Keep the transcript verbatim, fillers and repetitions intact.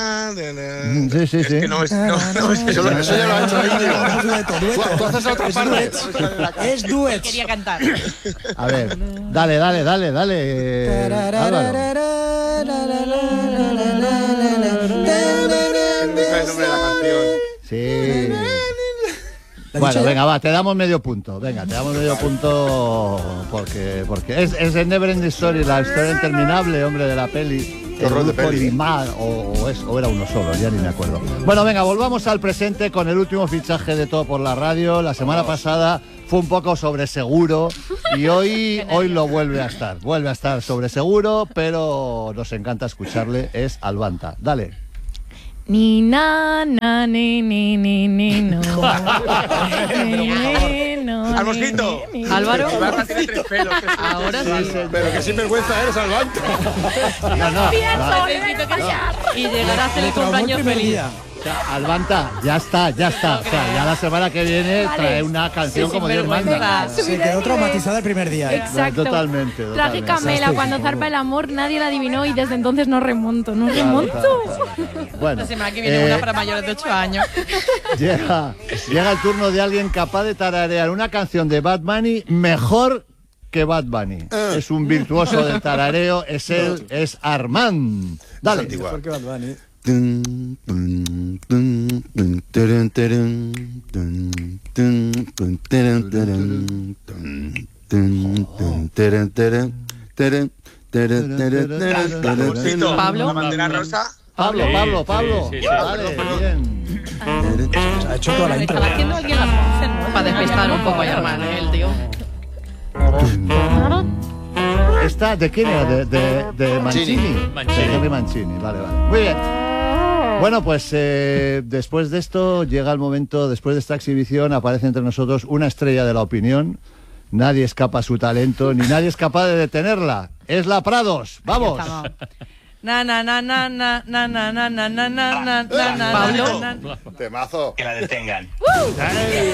na, na, na. Sí, sí, Es sí. que no, es, no, no, es que Eso, eso ya lo ha hecho Íñigo. Dueto, dueto. Tú haces la otra Es parte. duet. Es duet. Quería cantar. A ver, dale, dale, dale, dale. eh, Álvaro. no sabe el nombre de la canción. Sí. ¿La has Bueno, dicho ya? venga, va, te damos medio punto. Venga, te damos medio punto porque, porque es, es el Never Ending Story, la historia interminable, hombre, de la peli. Qué horror de Grupo peli, ¿eh? Limar, o, o, es, o era uno solo, ya ni me acuerdo. Bueno, venga, volvamos al presente con el último fichaje de Todo por la Radio. La semana pasada fue un poco sobre seguro y hoy, hoy lo vuelve a estar. Vuelve a estar sobre seguro, pero nos encanta escucharle. Es Albanta. Dale. Ni na na ni ni ni ni no. Ni, ni, no, Almosquito. ni, ni, ni. Álvaro. Albanta tiene tres pelos. Ahora sí. Pero que sinvergüenza eres, Albanta. No, no, no. Necesito callar. Y llegará a hacer el Le traumó el cumpleaños primer feliz. día. O sea, Albanta, ya está, ya está. O sea, ya la semana que viene Vale. trae una canción Sí, como Dios sinvergüenza. manda. Venga, Se subiré quedó de traumatizada el primer día. ¿eh? Exacto. Totalmente, Traje totalmente. Camela Estoy cuando seguro. zarpa el amor, nadie la adivinó y desde entonces no remonto, no remonto. Bueno, La semana que viene eh, una para mayores de ocho años. llega, llega el turno de alguien capaz de tararear una canción de Bad Bunny mejor que Bad Bunny. Es un virtuoso del tarareo, es él, es Armand. Dale. antigua. ¿Por qué Bad Bunny? Almosquito. Pablo. La bandera rosa. Pablo, Pablo, Pablo. sí, sí, sí. Dale, bien. Ha hecho toda la intro. Estaba haciendo alguien las voces, ¿no? Para despistar un poco a Germán, ¿eh? El tío. ¿Esta de quién era? ¿De, de, de Mancini? Mancini. De Henry Mancini, vale, vale. Muy bien. Bueno, pues eh, después de esto llega el momento, después de esta exhibición aparece entre nosotros una estrella de la opinión. Nadie escapa a su talento, ni nadie es capaz de detenerla. Es la Prados. ¡Vamos! Na na na na na na na na na na na na na. Pablo. na, na. Temazo. Que la detengan.